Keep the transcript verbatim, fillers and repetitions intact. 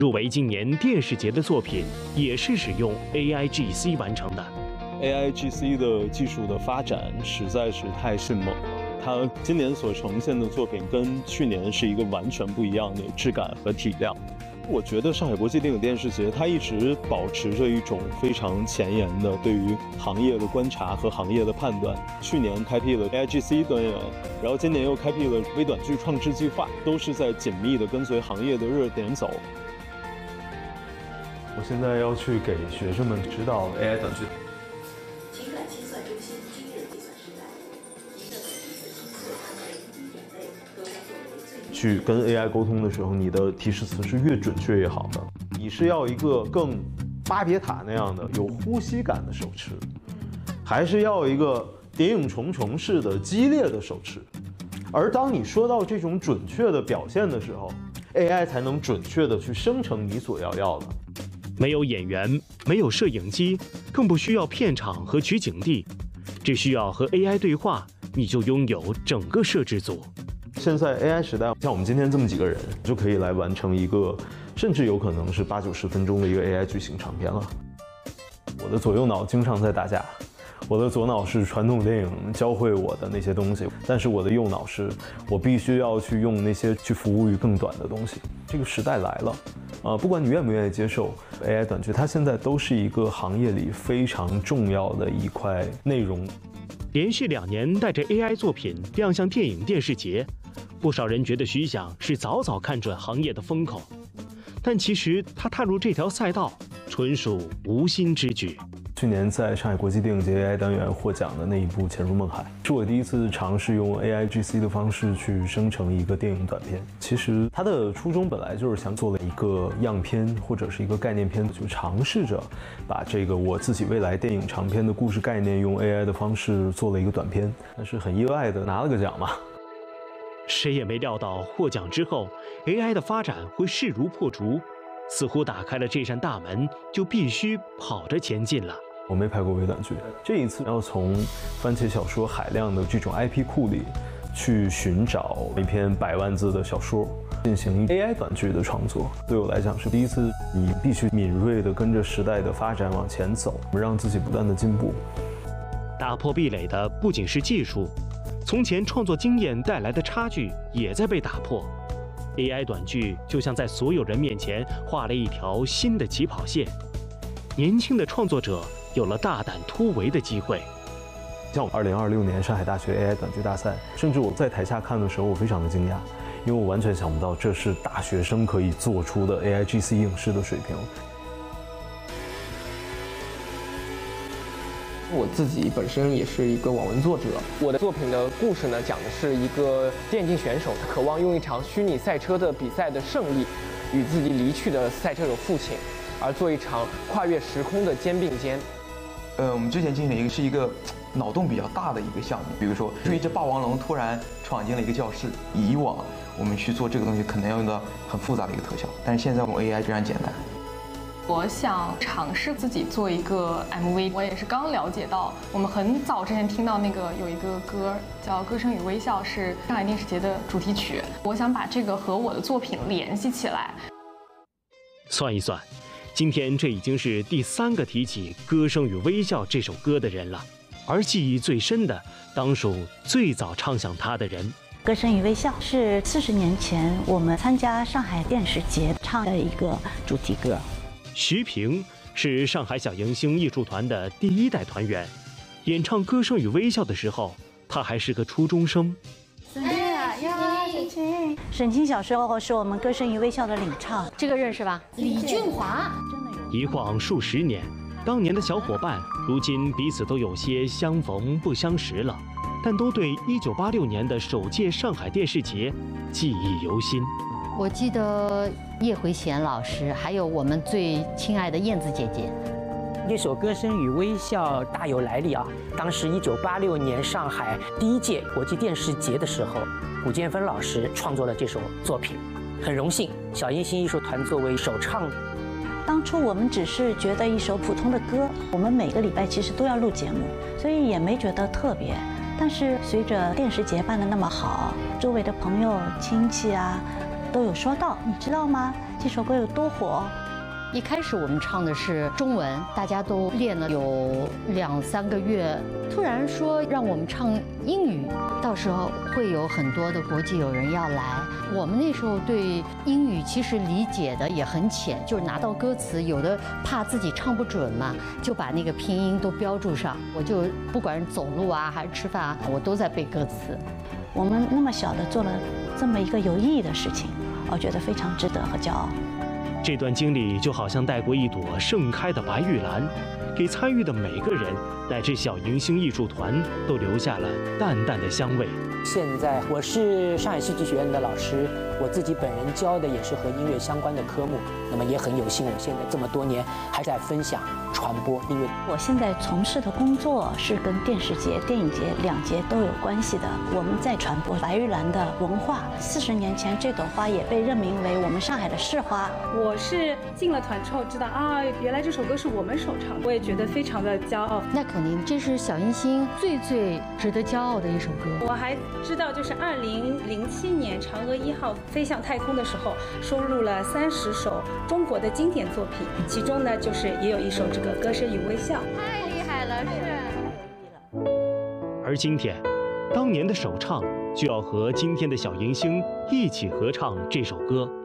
入围今年电视节的作品也是使用 A I G C 完成的。 A I G C 的技术的发展实在是太迅猛了。它今年所呈现的作品跟去年是一个完全不一样的质感和体量。我觉得上海国际电影电视节它一直保持着一种非常前沿的对于行业的观察和行业的判断。去年开辟了 A I G C 单元，然后今年又开辟了微短剧创制计划，都是在紧密的跟随行业的热点走。 我现在要去给学生们指导 A I 短剧。 情感清算中心今日计算时代，您的每一次倾诉和每一滴眼泪都将作为最去跟 A I 沟通的时候，你的提示词是越准确越好的。你是要一个更巴别塔那样的有呼吸感的手持，还是要一个谍影重重式的激烈的手持？而当你说到这种准确的表现的时候， A I 才能准确的去生成你所要要的。 没有演员，没有摄影机，更不需要片场和取景地，只需要和 A I 对话，你就拥有整个摄制组。 现在 A I 时代，像我们今天这么几个人，就可以来完成一个，甚至有可能是八九十分钟的一个 A I 剧情长片了。我的左右脑经常在打架，我的左脑是传统电影教会我的那些东西，但是我的右脑是我必须要去用那些去服务于更短的东西。这个时代来了。呃，不管你愿不愿意接受 A I 短剧，它现在都是一个行业里非常重要的一块内容。 连续两年带着 A I 作品亮相电影电视节，不少人觉得徐想是早早看准行业的风口，但其实他踏入这条赛道纯属无心之举。 去年在上海国际电影节 A I 单元获奖的那一部《潜入梦海》，是我第一次尝试用 A I G C 的方式去生成一个电影短片。其实它的初衷本来就是想做了一个样片或者是一个概念片，就尝试着把这个我自己未来电影长片的故事概念用 A I 的方式做了一个短片，但是很意外的拿了个奖嘛。 谁也没料到获奖之后 A I 的发展会势如破竹，似乎打开了这扇大门，就必须跑着前进了。 我没拍过微短剧，这一次要从番茄小说海量的这种 I P 库里去寻找一篇百万字的小说，进行 A I 短剧的创作。对我来讲是第一次，你必须敏锐地跟着时代的发展往前走，让自己不断地进步。 打破壁垒的不仅是技术，从前创作经验带来的差距也在被打破。A I 短剧就像在所有人面前画了一条新的起跑线，年轻的创作者有了大胆突围的机会。 像二零二六年上海大学 A I 短剧大赛，甚至我在台下看的时候，我非常的惊讶，因为我完全想不到这是大学生可以做出的 A I G C 影视的水平。 我自己本身也是一个网文作者，我的作品的故事呢，讲的是一个电竞选手，他渴望用一场虚拟赛车的比赛的胜利，与自己离去的赛车手父亲，而做一场跨越时空的肩并肩。 呃，我们之前进行了一个是一个脑洞比较大的一个项目，比如说，就一只霸王龙突然闯进了一个教室，以往我们去做这个东西可能要用到很复杂的一个特效，但是现在用 A I 非常简单。 我想尝试自己做一个 M V， 我也是刚了解到，我们很早之前听到那个有一个歌叫《歌声与微笑》，是上海电视节的主题曲。我想把这个和我的作品联系起来。 算一算，今天这已经是第三个提起《歌声与微笑》这首歌的人了，而记忆最深的，当属最早唱响它的人。 《歌声与微笑》是四十年前我们参加上海电视节唱的一个主题歌。 徐平是上海小迎星艺术团的第一代团员，演唱《歌声与微笑》的时候，他还是个初中生。 沈清小时候是我们《歌声与微笑》的领唱， 这个认识吧？ 李俊华。 一晃数十年，当年的小伙伴，如今彼此都有些相逢不相识了，但都对一九八六年的首届上海电视节记忆犹新。 我记得叶回贤老师，还有我们最亲爱的燕子姐姐。 这首《歌声与微笑》大有来历啊！当时一九八六年上海第一届国际电视节的时候，古建芬老师创作了这首作品，很荣幸小迎星艺术团作为首唱。 当初我们只是觉得一首普通的歌，我们每个礼拜其实都要录节目，所以也没觉得特别。但是随着电视节办得那么好，周围的朋友亲戚啊，都有说到，你知道吗？ 这首歌有多火。 一开始我们唱的是中文，大家都练了有两三个月，突然说让我们唱英语，到时候会有很多的国际友人要来。我们那时候对英语其实理解的也很浅，就是拿到歌词，有的怕自己唱不准嘛，就把那个拼音都标注上。我就不管是走路啊还是吃饭啊，我都在背歌词。 我们那么小的做了这么一个有意义的事情，我觉得非常值得和骄傲。 这段经历就好像带过一朵盛开的白玉兰，给参与的每个人乃至小迎星艺术团都留下了淡淡的香味。 现在我是上海戏剧学院的老师，我自己本人教的也是和音乐相关的科目，那么也很有幸，我现在这么多年还在分享传播音乐。 我现在从事的工作是跟电视节、电影节两节都有关系的，我们在传播白玉兰的文化。四十年前，这朵花也被任命为我们上海的市花。 我是进了团之后知道啊，原来这首歌是我们首唱，我也觉得非常的骄傲。 那肯定，这是小迎星最最值得骄傲的一首歌。 我还知道，就是二零零七年嫦娥一号飞向太空的时候，收录了三十首中国的经典作品，其中呢，就是也有一首这个《歌声与微笑》。 太厉害了，是。 而今天，当年的首唱就要和今天的小迎星一起合唱这首歌。